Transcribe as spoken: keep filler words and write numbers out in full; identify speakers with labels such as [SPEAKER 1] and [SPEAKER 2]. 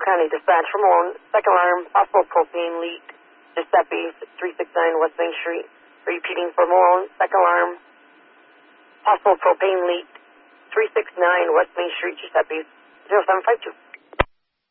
[SPEAKER 1] County Dispatch for Malone. Second alarm, possible propane leak. Giuseppe, three sixty-nine West Main Street. Repeating for Malone. Second alarm, possible propane leak. three sixty-nine West Main Street, Giuseppe. zero seven five two.